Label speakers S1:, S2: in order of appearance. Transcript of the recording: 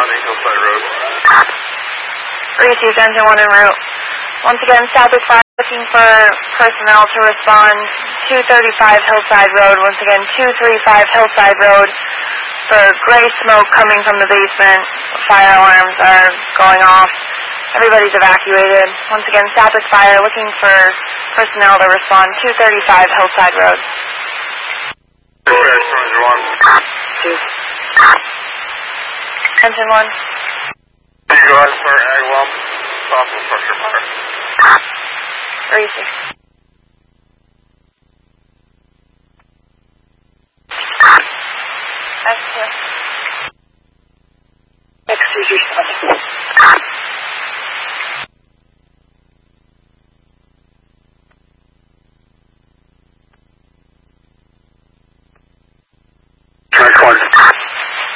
S1: responding Hillside Road.
S2: Received engine 1 en route. Once again, Southwick Fire looking for personnel to respond. 235 Hillside Road. Once again, 235 Hillside Road. For gray smoke coming from the basement. Fire alarms are going off. Everybody's evacuated. Once again, Southwick Fire looking for personnel to respond. 235 Hillside Road. Engine 1.
S1: You go ahead for Ag 1, stop and structure fire.
S2: Racing. That's clear.